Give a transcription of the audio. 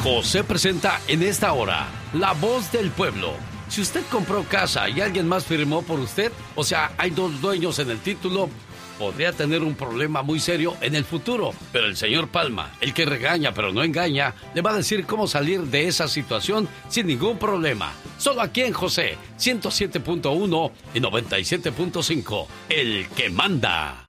José presenta en esta hora La Voz del Pueblo. Si usted compró casa y alguien más firmó por usted, o sea, hay dos dueños en el título, podría tener un problema muy serio en el futuro. Pero el señor Palma, el que regaña pero no engaña, le va a decir cómo salir de esa situación sin ningún problema. Solo aquí en José, 107.1 y 97.5, el que manda.